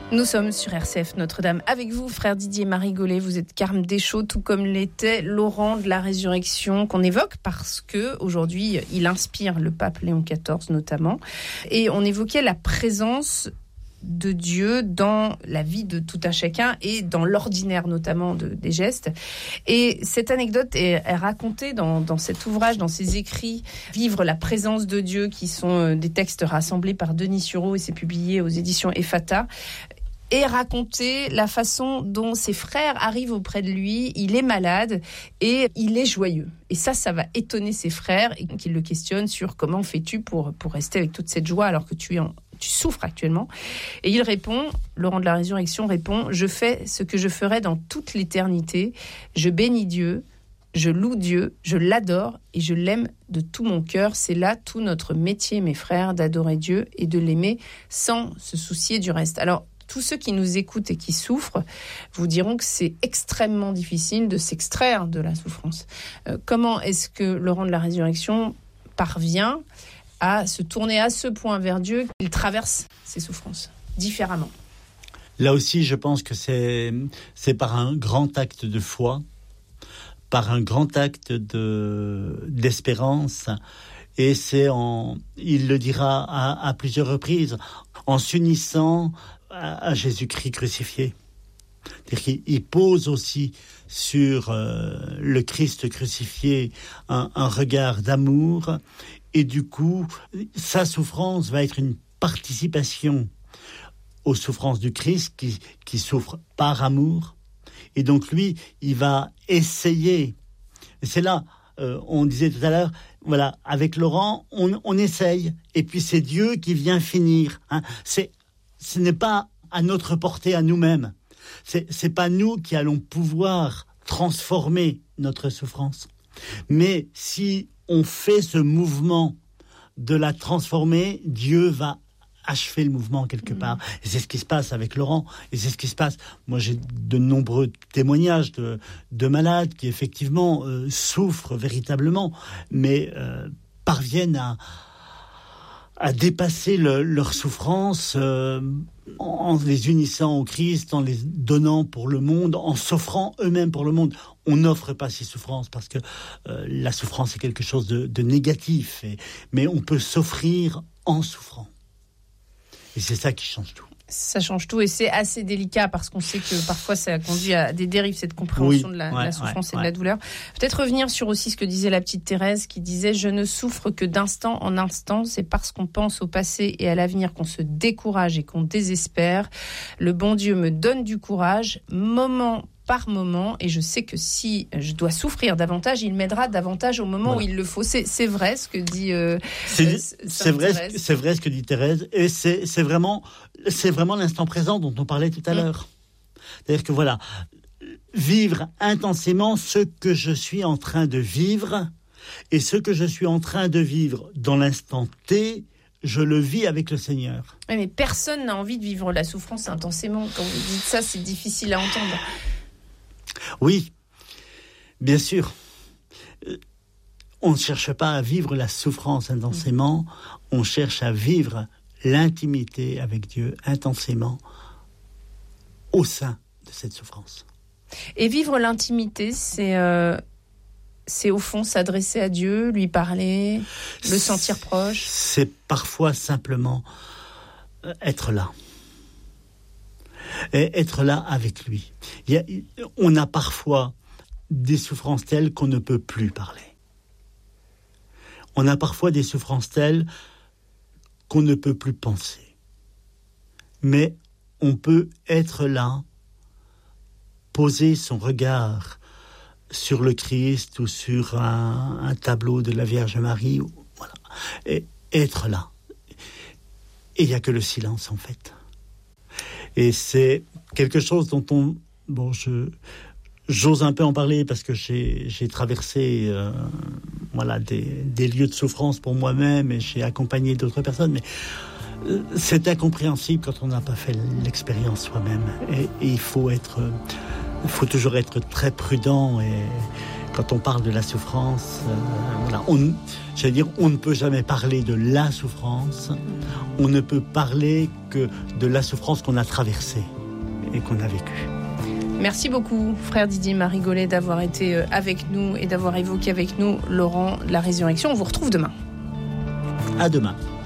Nous sommes sur RCF Notre-Dame avec vous, frère Didier Marie Gollet. Vous êtes Carme Deschaux, tout comme l'était Laurent de la Résurrection, qu'on évoque parce que aujourd'hui il inspire le pape Léon XIV notamment. Et on évoquait la présence de Dieu dans la vie de tout un chacun et dans l'ordinaire notamment des gestes. Et cette anecdote est racontée dans cet ouvrage, dans ses écrits « Vivre la présence de Dieu » qui sont des textes rassemblés par Denis Sureau et c'est publié aux éditions Ephata. Et raconter la façon dont ses frères arrivent auprès de lui. Il est malade et il est joyeux. Et ça va étonner ses frères et qu'ils le questionnent sur comment fais-tu pour rester avec toute cette joie alors que tu souffres actuellement. Et il répond, Laurent de la Résurrection répond, « Je fais ce que je ferai dans toute l'éternité. Je bénis Dieu, je loue Dieu, je l'adore et je l'aime de tout mon cœur. C'est là tout notre métier, mes frères, d'adorer Dieu et de l'aimer sans se soucier du reste. » Alors, tous ceux qui nous écoutent et qui souffrent vous diront que c'est extrêmement difficile de s'extraire de la souffrance. Comment est-ce que Laurent de la Résurrection parvient à se tourner à ce point vers Dieu qu'il traverse ces souffrances différemment? Là aussi, je pense que c'est par un grand acte de foi, par un grand acte d'espérance. Et il le dira à plusieurs reprises, en s'unissant à Jésus-Christ crucifié. C'est-à-dire qu'il pose aussi sur le Christ crucifié un regard d'amour et du coup, sa souffrance va être une participation aux souffrances du Christ qui souffre par amour. Et donc lui, il va essayer. Et c'est là, on disait tout à l'heure, voilà, avec Laurent, on essaye. Et puis c'est Dieu qui vient finir. Hein. Ce n'est pas à notre portée, à nous-mêmes. C'est pas nous qui allons pouvoir transformer notre souffrance. Mais si on fait ce mouvement de la transformer, Dieu va achever le mouvement quelque part. Et c'est ce qui se passe avec Laurent. Et c'est ce qui se passe. Moi, j'ai de nombreux témoignages de malades qui, effectivement, souffrent véritablement, mais parviennent à dépasser leur souffrance en les unissant au Christ, en les donnant pour le monde, en s'offrant eux-mêmes pour le monde. On n'offre pas ces souffrances parce que la souffrance est quelque chose de négatif, mais on peut s'offrir en souffrant. Et c'est ça qui change tout. Ça change tout et c'est assez délicat parce qu'on sait que parfois ça conduit à des dérives, cette compréhension de la souffrance et de la douleur. Peut-être revenir sur aussi ce que disait la petite Thérèse qui disait « Je ne souffre que d'instant en instant, c'est parce qu'on pense au passé et à l'avenir qu'on se décourage et qu'on désespère. Le bon Dieu me donne du courage, moment par moment, et je sais que si je dois souffrir davantage, il m'aidera davantage au moment où il le faut. » C'est vrai ce que dit c'est vrai ce que dit Thérèse, et c'est vraiment l'instant présent dont on parlait tout à l'heure. C'est-à-dire que voilà, vivre intensément ce que je suis en train de vivre, et ce que je suis en train de vivre dans l'instant T, je le vis avec le Seigneur. Oui, mais personne n'a envie de vivre la souffrance intensément. Quand vous dites ça, c'est difficile à entendre. Oui, bien sûr. On ne cherche pas à vivre la souffrance intensément, on cherche à vivre l'intimité avec Dieu intensément au sein de cette souffrance. Et vivre l'intimité, c'est au fond s'adresser à Dieu, lui parler, le sentir proche. C'est parfois simplement être là. Et être là avec lui. On a parfois des souffrances telles qu'on ne peut plus parler. On a parfois des souffrances telles qu'on ne peut plus penser. Mais on peut être là, poser son regard sur le Christ ou sur un tableau de la Vierge Marie, voilà, et être là. Et il n'y a que le silence en fait. Et c'est quelque chose dont j'ose un peu en parler parce que j'ai traversé des lieux de souffrance pour moi-même et j'ai accompagné d'autres personnes. Mais c'est incompréhensible quand on n'a pas fait l'expérience soi-même. Et il faut toujours être très prudent et quand on parle de la souffrance, on ne peut jamais parler de la souffrance. On ne peut parler que de la souffrance qu'on a traversée et qu'on a vécue. Merci beaucoup, frère Didier Marie Gollet, d'avoir été avec nous et d'avoir évoqué avec nous Laurent de la Résurrection. On vous retrouve demain. À demain.